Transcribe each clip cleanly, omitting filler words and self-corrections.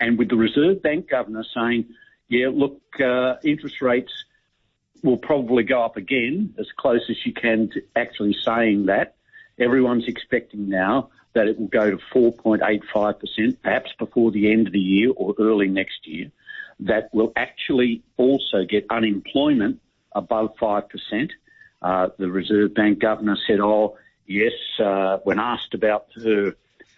And with the Reserve Bank governor saying, yeah, look, interest rates will probably go up again, as close as you can to actually saying that, everyone's expecting now that it will go to 4.85%, perhaps before the end of the year or early next year. That will actually also get unemployment above 5%. The Reserve Bank governor said, yes, when asked about her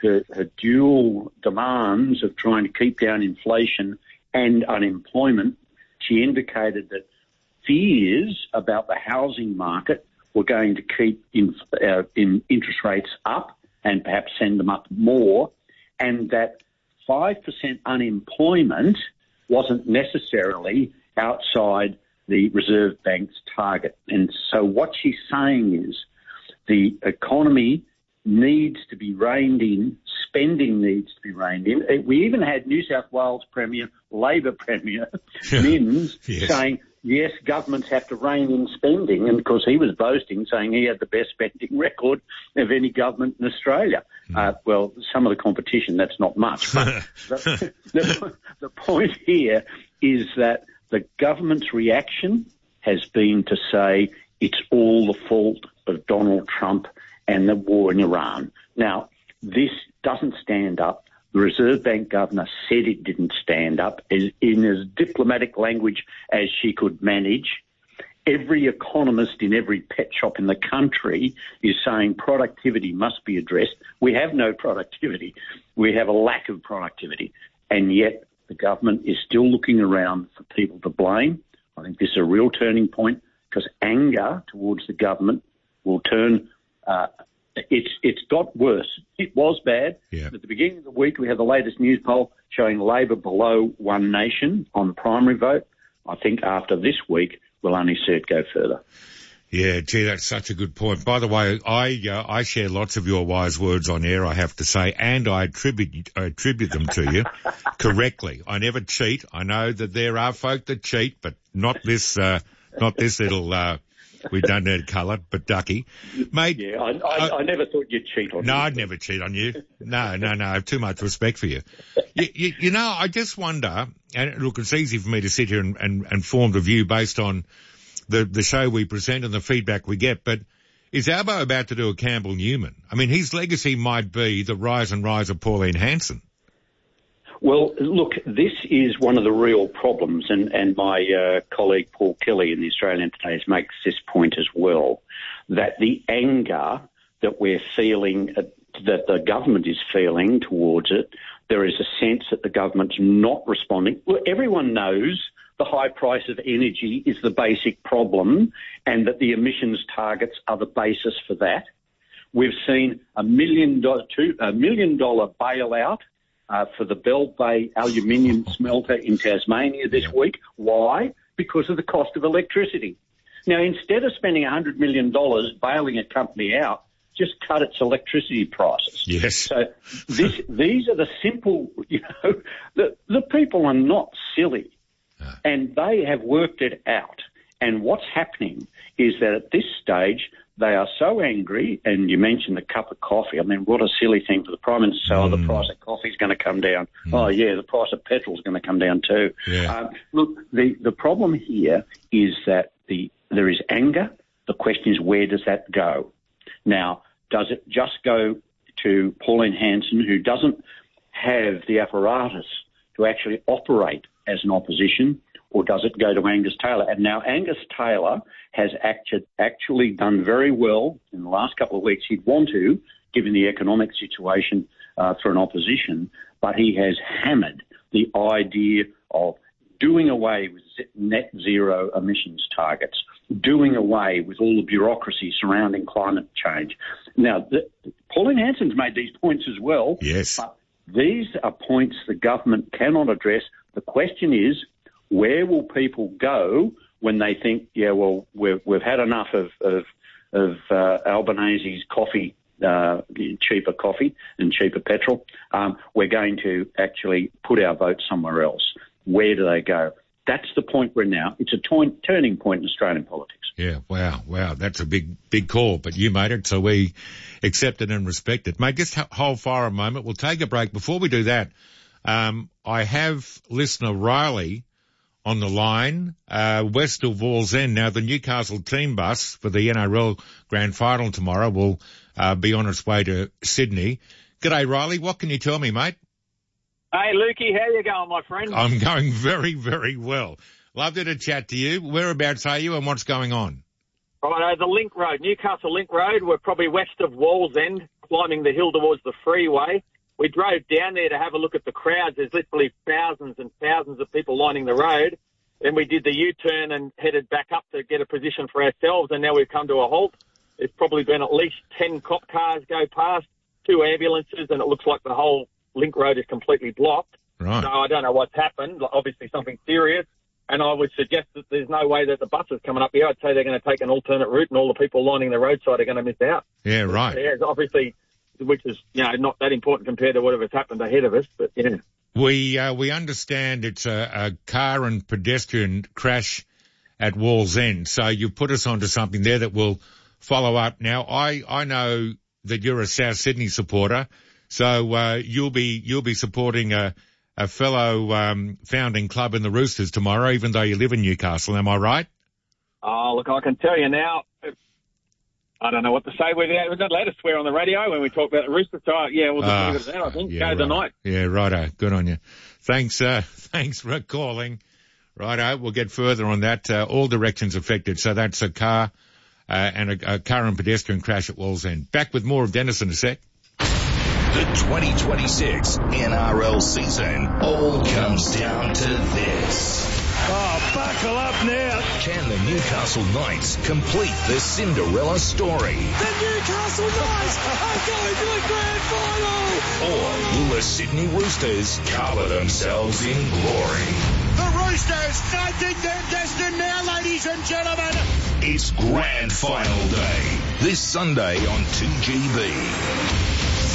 dual demands of trying to keep down inflation and unemployment, she indicated that fears about the housing market were going to keep interest rates up and perhaps send them up more, and that 5% unemployment wasn't necessarily outside the Reserve Bank's target. And so what she's saying is the economy needs to be reined in, spending needs to be reined in. We even had New South Wales Premier, Labor Premier, Minns, yes, saying, yes, governments have to rein in spending, and of course he was boasting, saying he had the best spending record of any government in Australia. Well, some of the competition, that's not much. But the point here is that the government's reaction has been to say it's all the fault of Donald Trump and the war in Iran. Now, this doesn't stand up. The Reserve Bank governor said it didn't stand up in as diplomatic language as she could manage. Every economist in every pet shop in the country is saying productivity must be addressed. We have no productivity. We have a lack of productivity. And yet the government is still looking around for people to blame. I think this is a real turning point because anger towards the government will turn it's got worse. It was bad. Yeah. At the beginning of the week, we had the latest news poll showing Labor below One Nation on the primary vote. I think after this week, we'll only see it go further. Yeah, gee, that's such a good point. By the way, I share lots of your wise words on air, I have to say, and I attribute them to you correctly. I never cheat. I know that there are folk that cheat, but not this little, we don't need colour, but ducky. Mate. Yeah, I never thought you'd cheat on me. No, I'd never cheat on you. No, I have too much respect for you. You know, I just wonder, and look, it's easy for me to sit here and form the view based on the show we present and the feedback we get, but is Albo about to do a Campbell Newman? I mean, his legacy might be the rise and rise of Pauline Hanson. Well, look, this is one of the real problems, and my colleague Paul Kelly in the Australian Today makes this point as well, that the anger that we're feeling, that the government is feeling towards it, there is a sense that the government's not responding. Well, everyone knows the high price of energy is the basic problem and that the emissions targets are the basis for that. We've seen $1 million bailout for the Bell Bay aluminium smelter in Tasmania this week. Why? Because of the cost of electricity. Now, instead of spending $100 million bailing a company out, just cut its electricity prices. Yes. So these are the simple, the people are not silly. And they have worked it out. And what's happening is that at this stage, they are so angry, and you mentioned the cup of coffee. I mean, what a silly thing for the Prime Minister to say, the price of coffee is going to come down. Oh, yeah, the price of petrol is going to come down too. Yeah. Look, the problem here is that there is anger. The question is, where does that go? Now, does it just go to Pauline Hanson, who doesn't have the apparatus to actually operate as an opposition, or does it go to Angus Taylor? And now Angus Taylor has actually done very well in the last couple of weeks. He'd want to, given the economic situation for an opposition, but he has hammered the idea of doing away with net zero emissions targets, doing away with all the bureaucracy surrounding climate change. Now, Pauline Hanson's made these points as well. Yes. But these are points the government cannot address. The question is, where will people go when they think, yeah, well, we've had enough of Albanese's coffee, cheaper coffee and cheaper petrol. We're going to actually put our vote somewhere else. Where do they go? That's the point we're now. It's a turning point in Australian politics. Yeah, wow. That's a big call, but you made it, so we accept it and respect it. Mate, just hold fire a moment. We'll take a break. Before we do that, I have listener Riley on the line, west of Wallsend. Now, the Newcastle team bus for the NRL Grand Final tomorrow will be on its way to Sydney. G'day, Riley. What can you tell me, mate? Hey, Lukey. How you going, my friend? I'm going very, very well. Lovely to chat to you. Whereabouts are you and what's going on? Right, the Link Road, Newcastle Link Road. We're probably west of Wallsend, climbing the hill towards the freeway. We drove down there to have a look at the crowds. There's literally thousands and thousands of people lining the road. Then we did the U-turn and headed back up to get a position for ourselves, and now we've come to a halt. There's probably been at least 10 cop cars go past, 2 ambulances, and it looks like the whole Link Road is completely blocked. Right. So I don't know what's happened, obviously something serious. And I would suggest that there's no way that the bus is coming up here. I'd say they're going to take an alternate route, and all the people lining the roadside are going to miss out. Yeah, right. Yeah, obviously, which is, not that important compared to whatever's happened ahead of us, but yeah. We understand it's a car and pedestrian crash at Wallsend, so you put us onto something there that will follow up. Now, I know that you're a South Sydney supporter, so you'll be supporting a fellow founding club in the Roosters tomorrow, even though you live in Newcastle. Am I right? Oh, look, I can tell you now, I don't know what to say. We're not allowed to swear on the radio when we talk about the Roosters. So, yeah, we'll just leave it at that, I think. Yeah, Go the night. Yeah, righto. Good on you. Thanks for calling. Righto, we'll get further on that. All directions affected. So that's a car and a car and pedestrian crash at Wallsend. Back with more of Dennis in a sec. The 2026 NRL season all comes down to this. Oh, buckle up now. Can the Newcastle Knights complete the Cinderella story? The Newcastle Knights are going to the grand final. Or will the Sydney Roosters cover themselves in glory? The Roosters, I think they're destined now, ladies and gentlemen. It's grand final day. This Sunday on 2GB.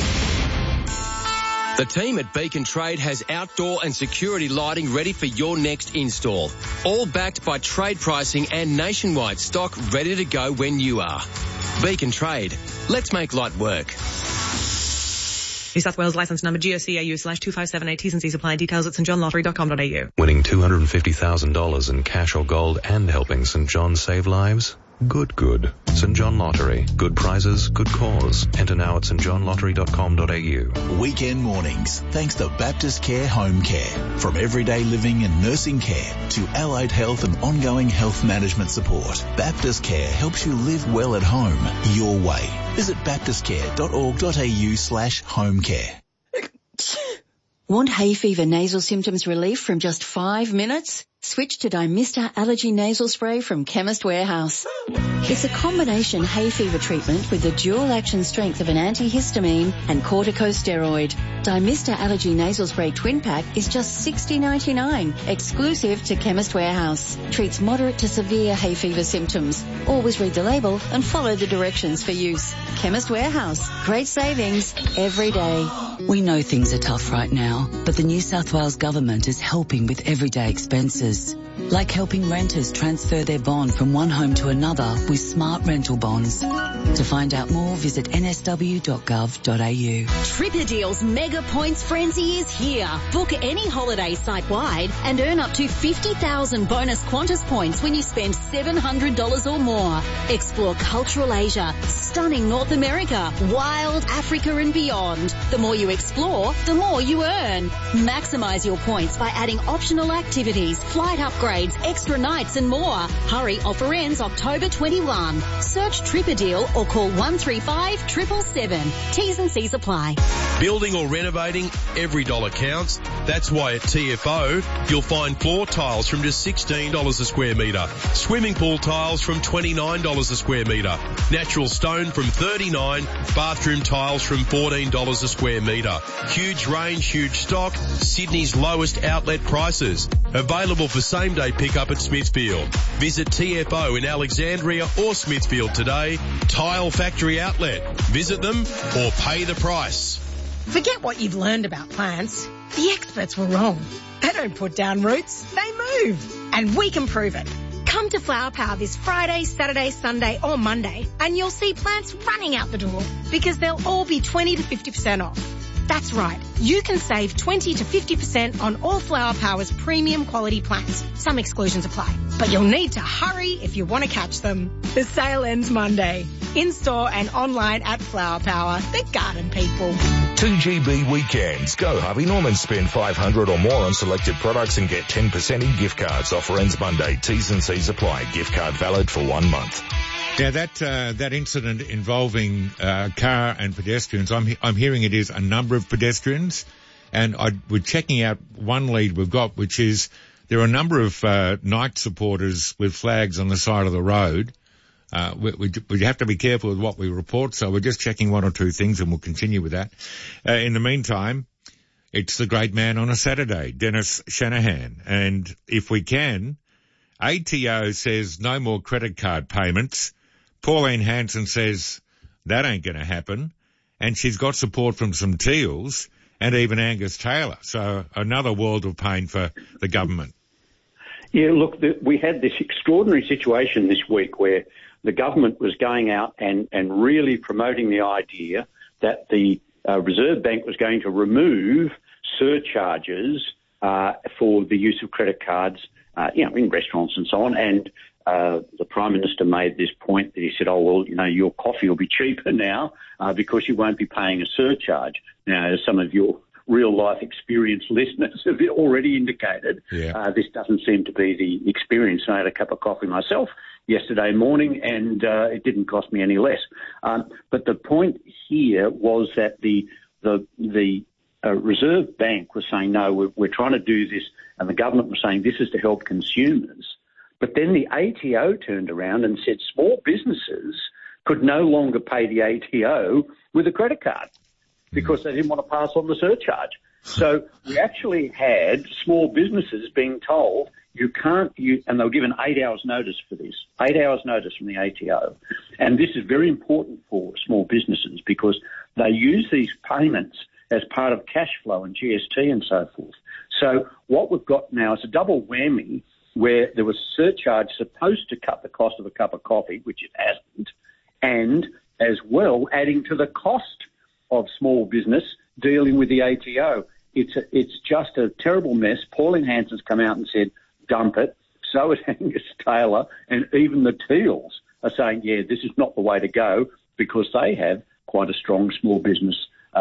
The team at Beacon Trade has outdoor and security lighting ready for your next install. All backed by trade pricing and nationwide stock ready to go when you are. Beacon Trade. Let's make light work. New South Wales licence number GOCAU/2578. T's and C's apply. Details at stjohnlottery.com.au. Winning $250,000 in cash or gold and helping St John save lives? Good. St John Lottery. Good prizes, good cause. Enter now at stjohnlottery.com.au. Weekend mornings, thanks to Baptist Care Home Care. From everyday living and nursing care to allied health and ongoing health management support, Baptist Care helps you live well at home, your way. Visit baptistcare.org.au/homecare. Want hay fever nasal symptoms relief from just 5 minutes? Switch to Dymista Allergy Nasal Spray from Chemist Warehouse. It's a combination hay fever treatment with the dual action strength of an antihistamine and corticosteroid. Dymista Allergy Nasal Spray Twin Pack is just $60.99, exclusive to Chemist Warehouse. Treats moderate to severe hay fever symptoms. Always read the label and follow the directions for use. Chemist Warehouse. Great savings every day. We know things are tough right now, but the New South Wales government is helping with everyday expenses. Like helping renters transfer their bond from one home to another with smart rental bonds. To find out more, visit nsw.gov.au. Tripperdeal's Mega Points Frenzy is here. Book any holiday site-wide and earn up to 50,000 bonus Qantas points when you spend $700 or more. Explore cultural Asia, stunning North America, wild Africa and beyond. The more you explore, the more you earn. Maximise your points by adding optional activities, flight upgrades, extra nights and more. Hurry, offer ends October 21. Search Tripperdeal or call 135 777. T's and C's apply. Building or renovating, every dollar counts. That's why at TFO, you'll find floor tiles from just $16 a square metre. Swimming pool tiles from $29 a square metre. Natural stone from $39, bathroom tiles from $14 a square metre. Huge range, huge stock, Sydney's lowest outlet prices. Available for same-day pickup at Smithfield. Visit TFO in Alexandria or Smithfield today. Tile Factory Outlet. Visit them or pay the price. Forget what you've learned about plants. The experts were wrong. They don't put down roots, they move. And we can prove it. Come to Flower Power this Friday, Saturday, Sunday or Monday and you'll see plants running out the door because they'll all be 20 to 50% off. That's right. You can save 20 to 50% on all Flower Power's premium quality plans. Some exclusions apply, but you'll need to hurry if you want to catch them. The sale ends Monday. In-store and online at Flower Power, the garden people. 2GB weekends. Go Harvey Norman, spend $500 or more on selected products and get 10% in gift cards. Offer ends Monday. T's and C's apply. Gift card valid for 1 month. Now that incident involving car and pedestrians, I'm hearing it is a number of pedestrians, and we're checking out one lead we've got, which is there are a number of night supporters with flags on the side of the road. We have to be careful with what we report, so we're just checking one or two things, and we'll continue with that. In the meantime, it's the great man on a Saturday, Dennis Shanahan, and if we can, ATO says no more credit card payments. Pauline Hanson says that ain't going to happen, and she's got support from some Teals and even Angus Taylor. So another world of pain for the government. Yeah, look, we had this extraordinary situation this week where the government was going out and really promoting the idea that the Reserve Bank was going to remove surcharges for the use of credit cards, in restaurants and so on. And the Prime Minister made this point that he said, your coffee will be cheaper now because you won't be paying a surcharge. Now, as some of your real-life experience listeners have already indicated, this doesn't seem to be the experience. I had a cup of coffee myself yesterday morning, and it didn't cost me any less. But the point here was that the Reserve Bank was saying, no, we're trying to do this, and the government was saying this is to help consumers. But then the ATO turned around and said small businesses could no longer pay the ATO with a credit card because they didn't want to pass on the surcharge. So we actually had small businesses being told you can't, and they were given 8 hours notice for this, 8 hours notice from the ATO. And this is very important for small businesses because they use these payments as part of cash flow and GST and so forth. So what we've got now is a double whammy where there was a surcharge supposed to cut the cost of a cup of coffee, which it hasn't, and as well adding to the cost of small business dealing with the ATO. It's just a terrible mess. Pauline Hanson's come out and said, dump it. So has Angus Taylor, and even the Teals are saying, this is not the way to go because they have quite a strong small business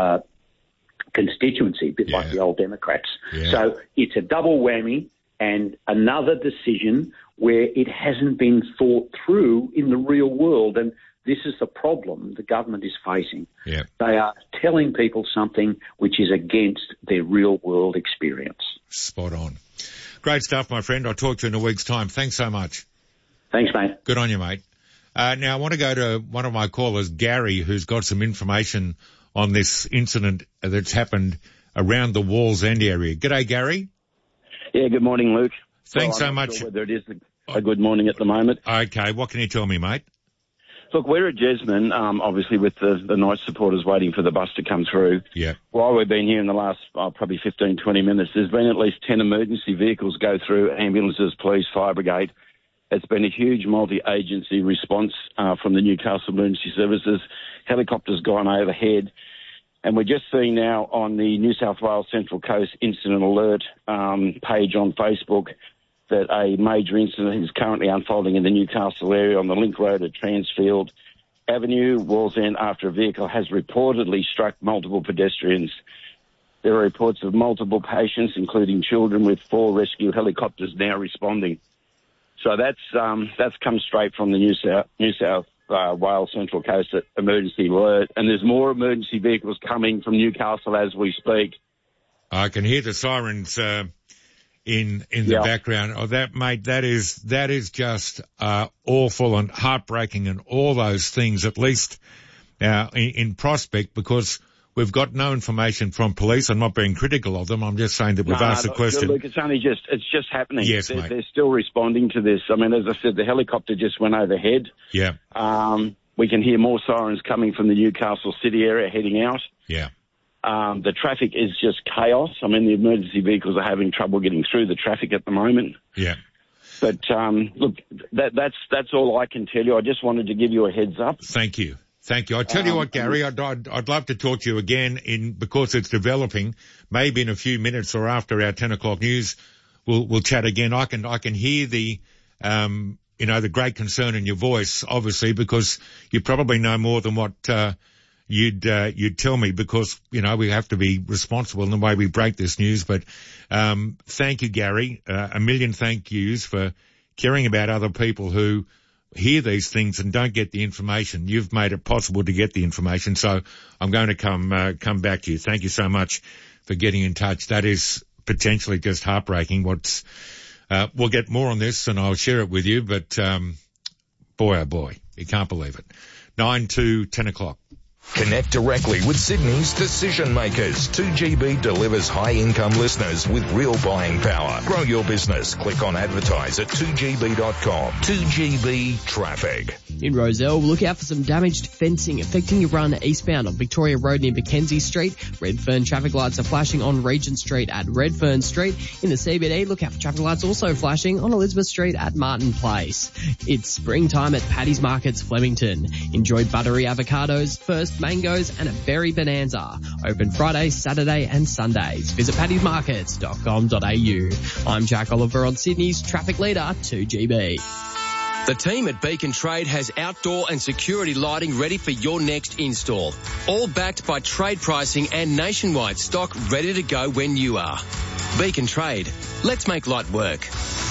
constituency, a bit like the old Democrats. Yeah. So it's a double whammy and another decision where it hasn't been thought through in the real world. And this is the problem the government is facing. Yeah. They are telling people something which is against their real-world experience. Spot on. Great stuff, my friend. I'll talk to you in a week's time. Thanks so much. Thanks, mate. Good on you, mate. Now, I want to go to one of my callers, Gary, who's got some information on this incident that's happened around the Wallsend area. G'day, Gary. Yeah, good morning, Luke. Thanks so much. Sure whether it is a good morning at the moment. Okay, what can you tell me, mate? Look, we're at Jesmond, obviously with the night supporters waiting for the bus to come through. Yeah. While we've been here in the last probably 15, 20 minutes, there's been at least 10 emergency vehicles go through, ambulances, police, fire brigade. It's been a huge multi-agency response from the Newcastle Emergency Services. Helicopters gone overhead. And we're just seeing now on the New South Wales Central Coast Incident Alert page on Facebook that a major incident is currently unfolding in the Newcastle area on the Link Road at Transfield Avenue, Wallsend, after a vehicle has reportedly struck multiple pedestrians. There are reports of multiple patients, including children, with 4 rescue helicopters now responding. So that's come straight from the New South Wales Central Coast Emergency Alert, and there's more emergency vehicles coming from Newcastle as we speak. I can hear the sirens in the background. Oh, that, mate, that is just awful and heartbreaking and all those things, at least in prospect, because we've got no information from police. I'm not being critical of them. I'm just saying that we've asked the question. Look, it's just happening. Yes, mate. They're still responding to this. I mean, as I said, the helicopter just went overhead. Yeah. We can hear more sirens coming from the Newcastle City area heading out. Yeah. The traffic is just chaos. I mean, the emergency vehicles are having trouble getting through the traffic at the moment. Yeah. But, look, that's all I can tell you. I just wanted to give you a heads up. Thank you. Thank you. I tell you what, Gary, I'd love to talk to you again because it's developing. Maybe in a few minutes or after our 10 o'clock news, we'll chat again. I can hear the the great concern in your voice, obviously, because you probably know more than what you'd tell me, because we have to be responsible in the way we break this news. But thank you, Gary. A million thank yous for caring about other people who hear these things and don't get the information. You've made it possible to get the information, so I'm going to come back to you. Thank you so much for getting in touch. That is potentially just heartbreaking. We'll get more on this and I'll share it with you, but boy, oh boy, you can't believe it. 9 to 10 o'clock. Connect directly with Sydney's decision makers. 2GB delivers high-income listeners with real buying power. Grow your business. Click on advertise at 2gb.com. 2GB Traffic. In Rozelle, look out for some damaged fencing affecting your run eastbound on Victoria Road near Mackenzie Street. Redfern traffic lights are flashing on Regent Street at Redfern Street. In the CBD, look out for traffic lights also flashing on Elizabeth Street at Martin Place. It's springtime at Paddy's Markets, Flemington. Enjoy buttery avocados, first mangoes and a berry bonanza. Open Friday, Saturday and Sundays. Visit paddysmarkets.com.au. I'm Jack Oliver on Sydney's traffic leader, 2GB. The team at Beacon Trade has outdoor and security lighting ready for your next install. All backed by trade pricing and nationwide stock ready to go when you are. Beacon Trade. Let's make light work.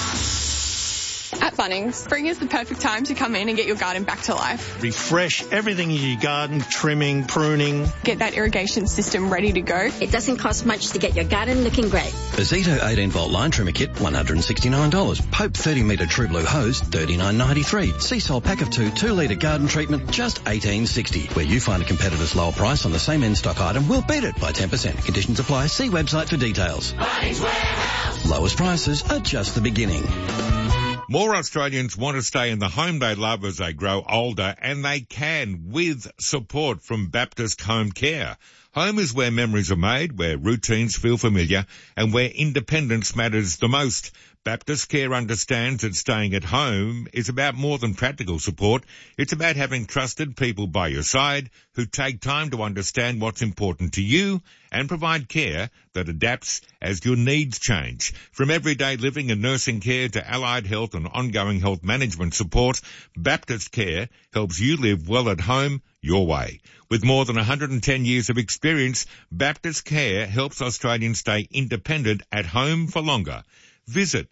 At Bunnings, spring is the perfect time to come in and get your garden back to life. Refresh everything in your garden, trimming, pruning. Get that irrigation system ready to go. It doesn't cost much to get your garden looking great. The Zito 18-volt line trimmer kit, $169. Pope 30-metre True Blue hose, $39.93. Seasol pack of 2 litre garden treatment, just $18.60. Where you find a competitor's lower price on the same in-stock item, we'll beat it by 10%. Conditions apply. See website for details. Bunnings Warehouse. Lowest prices are just the beginning. More Australians want to stay in the home they love as they grow older, and they can with support from Baptist Home Care. Home is where memories are made, where routines feel familiar, and where independence matters the most. Baptist Care understands that staying at home is about more than practical support. It's about having trusted people by your side who take time to understand what's important to you and provide care that adapts as your needs change. From everyday living and nursing care to allied health and ongoing health management support, Baptist Care helps you live well at home your way. With more than 110 years of experience, Baptist Care helps Australians stay independent at home for longer. Visit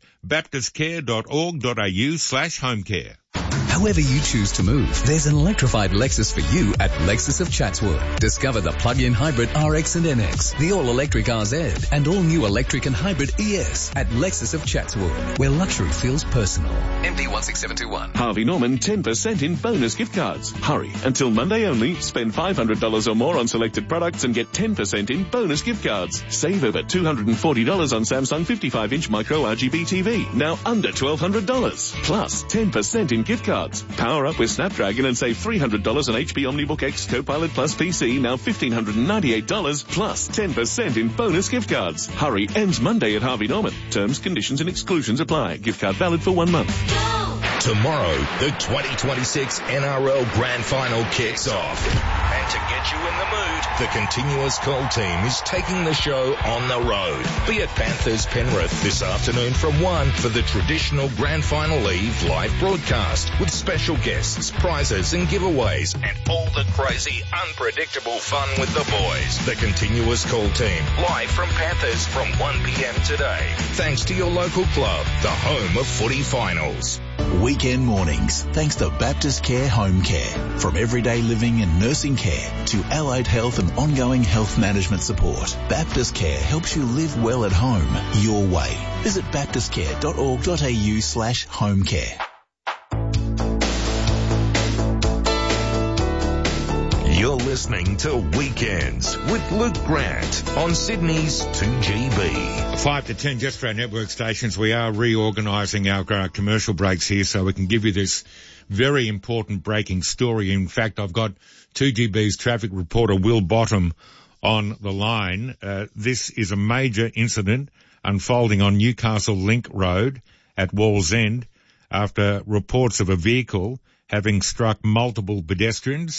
baptistcare.org.au/homecare. However you choose to move, there's an electrified Lexus for you at Lexus of Chatswood. Discover the plug-in hybrid RX and NX, the all-electric RZ, and all-new electric and hybrid ES at Lexus of Chatswood, where luxury feels personal. MD 16721. Harvey Norman 10% in bonus gift cards. Hurry, until Monday only. Spend $500 or more on selected products and get 10% in bonus gift cards. Save over $240 on Samsung 55-inch micro RGB TV, now under $1,200. Plus 10% in gift cards. Power up with Snapdragon and save $300 on HP OmniBook X Copilot Plus PC, now $1,598, plus 10% in bonus gift cards. Hurry, ends Monday at Harvey Norman. Terms, conditions and exclusions apply. Gift card valid for 1 month. Tomorrow, the 2026 NRL Grand Final kicks off. And to get you in the mood, the Continuous Call team is taking the show on the road. Be at Panthers Penrith this afternoon from 1 for the traditional Grand Final Eve live broadcast with special guests, prizes and giveaways and all the crazy, unpredictable fun with the boys. The Continuous Call team, live from Panthers from 1 p.m. today. Thanks to your local club, the home of footy finals. Weekend mornings, thanks to Baptist Care Home Care. From everyday living and nursing care to allied health and ongoing health management support, Baptist Care helps you live well at home, your way. Visit baptistcare.org.au/homecare. You're listening to Weekends with Luke Grant on Sydney's 2GB. 5 to 10 just for our network stations. We are reorganising our commercial breaks here so we can give you this very important breaking story. In fact, I've got 2GB's traffic reporter Will Bottom on the line. This is a major incident unfolding on Newcastle Link Road at Wallsend after reports of a vehicle having struck multiple pedestrians.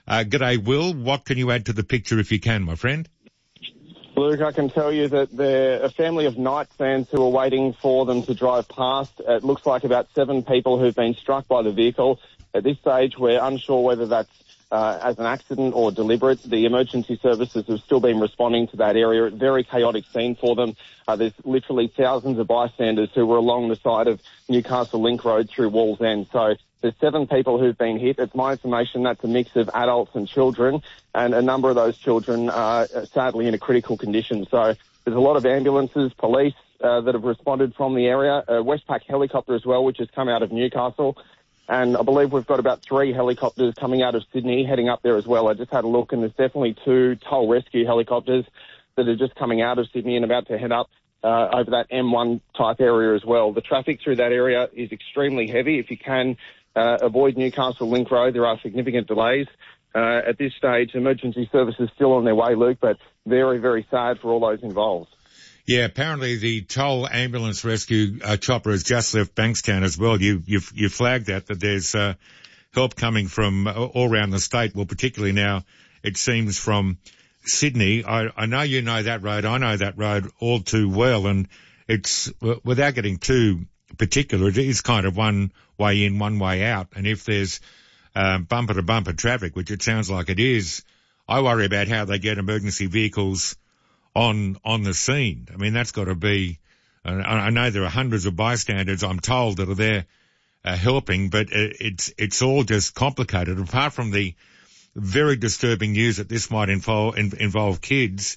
G'day, Will. What can you add to the picture if you can, my friend? Luke, I can tell you that they're a family of Knights fans who are waiting for them to drive past. It looks like about 7 people who've been struck by the vehicle. At this stage, we're unsure whether that's as an accident or deliberate. The emergency services have still been responding to that area. Very chaotic scene for them. There's literally thousands of bystanders who were along the side of Newcastle Link Road through Wallsend. So there's 7 people who've been hit. It's my information that's a mix of adults and children, and a number of those children are sadly in a critical condition. So there's a lot of ambulances, police that have responded from the area, a Westpac helicopter as well, which has come out of Newcastle. And I believe we've got about 3 helicopters coming out of Sydney, heading up there as well. I just had a look, and there's definitely 2 toll rescue helicopters that are just coming out of Sydney and about to head up over that M1 type area as well. The traffic through that area is extremely heavy. If you can avoid Newcastle Link Road, there are significant delays. At this stage, emergency services still on their way, Luke, but very, very sad for all those involved. Yeah, apparently the toll ambulance rescue chopper has just left Bankstown as well. You flagged that there's help coming from all around the state. Well, particularly now, it seems from Sydney. I know you know that road. I know that road all too well, and it's without getting too particular, it is kind of one way in, one way out. And if there's bumper to bumper traffic, which it sounds like it is, I worry about how they get emergency vehicles on the scene. I mean, that's got to be, I know there are hundreds of bystanders, I'm told, that are there helping, but it's all just complicated. Apart from the very disturbing news that this might involve kids,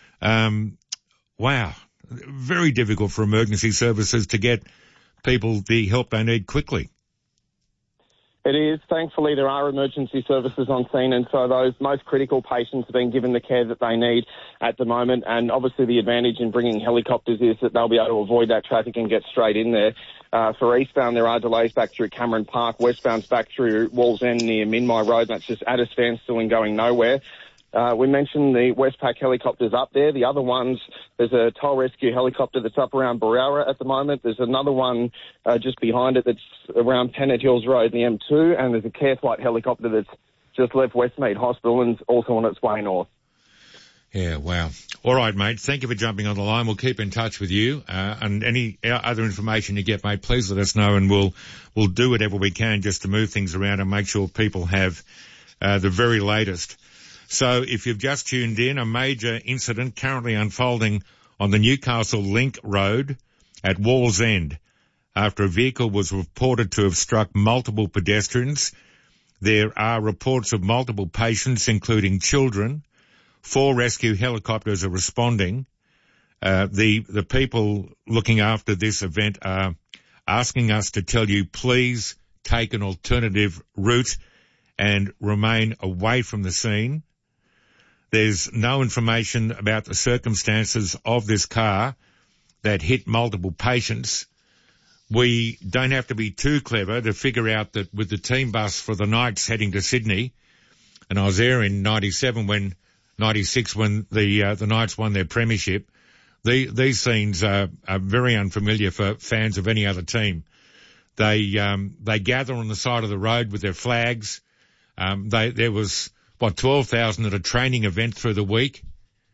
wow, very difficult for emergency services to get people the help they need quickly. It is. Thankfully, there are emergency services on scene, and so those most critical patients are being given the care that they need at the moment. And obviously the advantage in bringing helicopters is that they'll be able to avoid that traffic and get straight in there. For eastbound, there are delays back through Cameron Park. Westbound's back through Wallsend near Minmi Road. That's just at a standstill and going nowhere. We mentioned the Westpac helicopters up there. The other ones, there's a toll rescue helicopter that's up around Barara at the moment. There's another one just behind it that's around Tennant Hills Road, the M2, and there's a care flight helicopter that's just left Westmead Hospital and also on its way north. Yeah, wow. All right, mate. Thank you for jumping on the line. We'll keep in touch with you. And any other information you get, mate, please let us know, and we'll do whatever we can just to move things around and make sure people have the very latest. So if you've just tuned in, a major incident currently unfolding on the Newcastle Link Road at Wallsend after a vehicle was reported to have struck multiple pedestrians. There are reports of multiple patients, including children. 4 rescue helicopters are responding. The people looking after this event are asking us to tell you, please take an alternative route and remain away from the scene. There's no information about the circumstances of this car that hit multiple patients. We don't have to be too clever to figure out that with the team bus for the Knights heading to Sydney, and I was there in 96 when the Knights won their premiership, these scenes are very unfamiliar for fans of any other team. They gather on the side of the road with their flags. There was 12,000 at a training event through the week.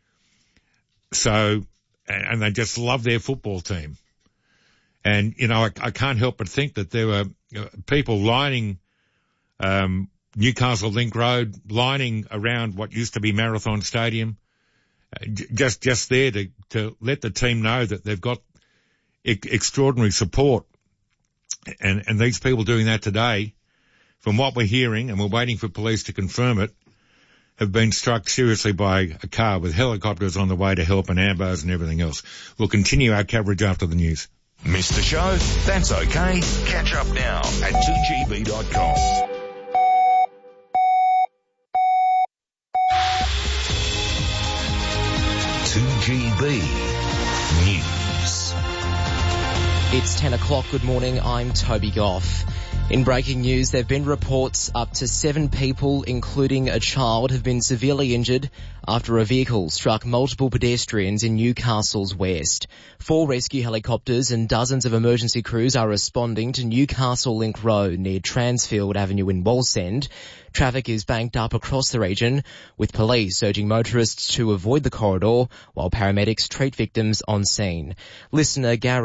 So, and they just love their football team. And, you know, I can't help but think that there were people lining, Newcastle Link Road, lining around what used to be Marathon Stadium, just there to let the team know that they've got extraordinary support. And these people doing that today, from what we're hearing, and we're waiting for police to confirm it, have been struck seriously by a car with helicopters on the way to help and ambos and everything else. We'll continue our coverage after the news. Missed the show? That's okay. Catch up now at 2gb.com. GB News. It's 10 o'clock. Good morning. I'm Toby Goff. In breaking news, there have been reports up to 7 people, including a child, have been severely injured after a vehicle struck multiple pedestrians in Newcastle's west. 4 rescue helicopters and dozens of emergency crews are responding to Newcastle Link Road near Transfield Avenue in Wallsend. Traffic is banked up across the region, with police urging motorists to avoid the corridor while paramedics treat victims on scene. Listener Gary